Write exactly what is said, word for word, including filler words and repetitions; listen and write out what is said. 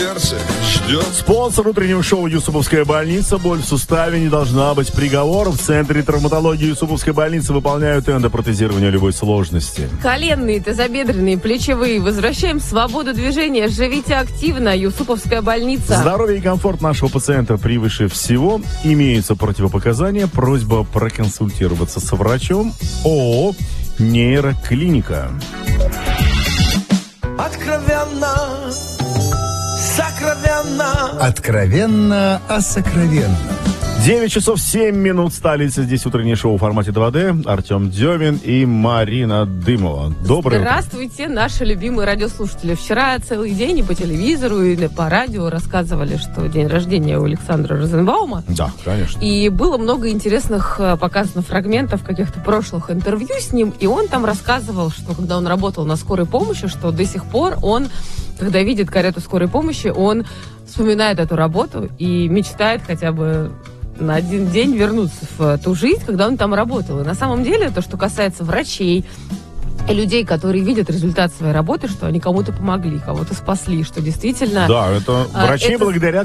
Ждет. Спонсор утреннего шоу «Юсуповская больница». Боль в суставе не должна быть приговором. В Центре травматологии Юсуповской больницы выполняют эндопротезирование любой сложности. Коленные, тазобедренные, плечевые. Возвращаем свободу движения. Живите активно. Юсуповская больница. Здоровье и комфорт нашего пациента превыше всего. Имеются противопоказания. Просьба проконсультироваться с врачом. ООО «Нейроклиника». Откровенно, сокровенно. Откровенно о сокровенном. девять часов семь минут. Столица. Здесь утреннее шоу в формате два дэ. Артем Демин и Марина Дымова. Доброе утро. Здравствуйте, наши любимые радиослушатели. Вчера целый день и по телевизору, и по радио рассказывали, что день рождения у Александра Розенбаума. Да, конечно. И было много интересных показано фрагментов каких-то прошлых интервью с ним. И он там рассказывал, что когда он работал на скорой помощи, что до сих пор он, когда видит карету скорой помощи, он вспоминает эту работу и мечтает хотя бы на один день вернуться в ту жизнь, когда он там работал. И на самом деле, то, что касается врачей и людей, которые видят результат своей работы, что они кому-то помогли, кого-то спасли, что действительно... Да, это врачи это... благодаря